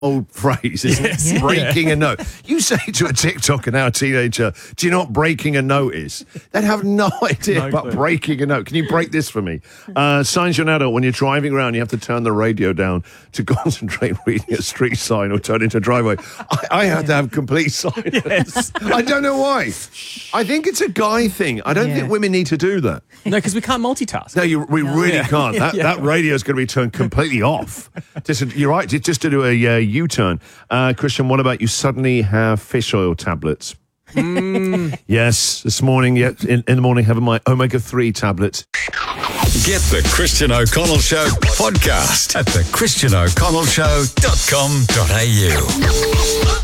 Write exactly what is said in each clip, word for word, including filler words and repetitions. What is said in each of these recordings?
old phrase, isn't Yes. it? Breaking Yeah. a note. You say to a TikToker now, a teenager, do you know what breaking a note is? They'd have no idea No about clue. breaking a note. Can you break this for me? Uh, signs you're an adult. When you're driving around, you have to turn the radio down to concentrate reading a street sign or turn into a driveway. I, I have to have complete silence. Yes. I don't know why. I think it's a guy thing. I don't Yeah. think women need to do that. No, because we can't multitask. No, you, we really Yeah. can't. That, Yeah. that radio is going to be turned completely off. Just, you're right, just to do a uh, U-turn. Uh, Christian, what about you suddenly have fish oil tablets? Mm. Yes, this morning, yeah, in, in the morning, having my omega three tablets. Get the Christian O'Connell Show podcast at the christian o'connell show dot com dot a u.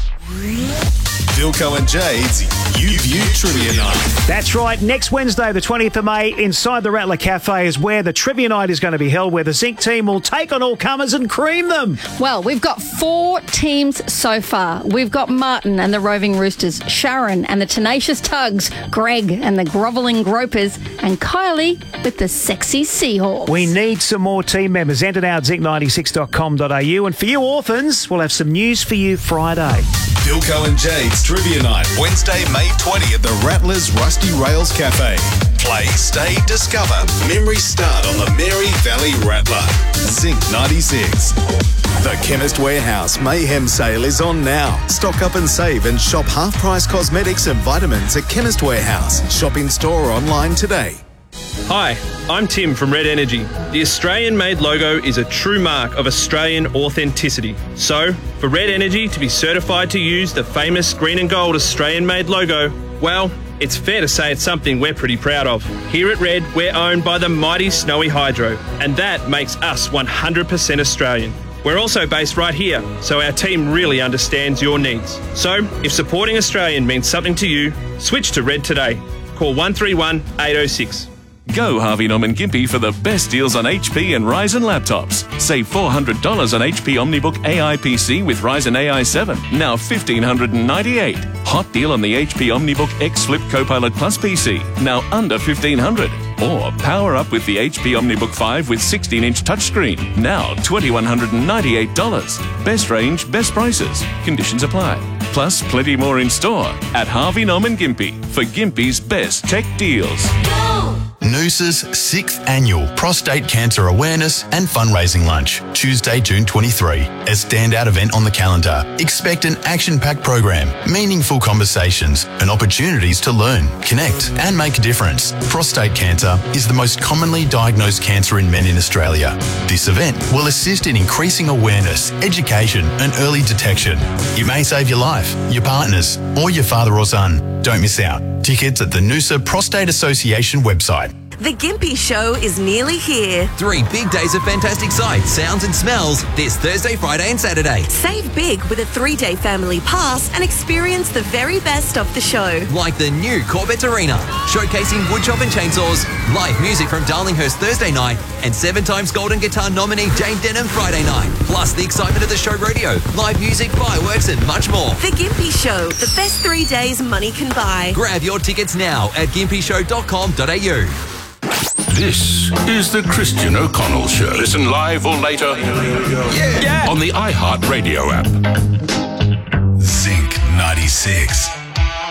Dilko and Jade's You View Trivia Night. That's right. Next Wednesday, the twentieth of May, inside the Rattler Cafe is where the Trivia Night is going to be held, where the Zinc team will take on all comers and cream them. Well, we've got four teams so far. We've got Martin and the Roving Roosters, Sharon and the Tenacious Tugs, Greg and the Grovelling Gropers, and Kylie with the Sexy Seahawks. We need some more team members. Enter now at zinc ninety-six dot com dot a u. And for you orphans, we'll have some news for you Friday. Dilko and Jade's Trivia Night, Wednesday, May twentieth at the Rattlers Rusty Rails Cafe. Play, stay, discover. Memories start on the Mary Valley Rattler. Zinc ninety-six. The Chemist Warehouse Mayhem Sale is on now. Stock up and save and shop half-price cosmetics and vitamins at Chemist Warehouse. Shop in store or online today. Hi, I'm Tim from Red Energy. The Australian-made logo is a true mark of Australian authenticity. So, for Red Energy to be certified to use the famous green and gold Australian-made logo, well, it's fair to say it's something we're pretty proud of. Here at Red, we're owned by the mighty Snowy Hydro, and that makes us one hundred percent Australian. We're also based right here, so our team really understands your needs. So, if supporting Australian means something to you, switch to Red today. Call one three one, eight oh six. Go Harvey Norman Gympie for the best deals on H P and Ryzen laptops. Save four hundred dollars on H P OmniBook A I P C with Ryzen A I seven, now one thousand five hundred ninety-eight dollars. Hot deal on the H P OmniBook X Flip Copilot Plus P C, now under fifteen hundred dollars. Or power up with the H P OmniBook five with sixteen inch touchscreen, now two thousand one hundred ninety-eight dollars. Best range, best prices. Conditions apply. Plus, plenty more in store at Harvey Norman Gympie for Gympie's best tech deals. Noosa's sixth Annual Prostate Cancer Awareness and Fundraising Lunch, Tuesday, June twenty-third. A standout event on the calendar. Expect an action-packed program, meaningful conversations, and opportunities to learn, connect, and make a difference. Prostate cancer is the most commonly diagnosed cancer in men in Australia. This event will assist in increasing awareness, education, and early detection. It may save your life, your partner's, or your father or son. Don't miss out. Tickets at the Noosa Prostate Association website. The Gympie Show is nearly here. Three big days of fantastic sights, sounds and smells this Thursday, Friday and Saturday. Save big with a three-day family pass and experience the very best of the show. Like the new Corvette Arena, showcasing woodchop and chainsaws, live music from Darlinghurst Thursday night, and seven times Golden Guitar nominee Jane Denham Friday night. Plus the excitement of the show radio, live music, fireworks and much more. The Gympie Show, the best three days money can buy. Grab your tickets now at gympie show dot com dot a u. This is the Christian O'Connell Show. Listen live or later Yeah. on the iHeart Radio app. Zinc ninety-six.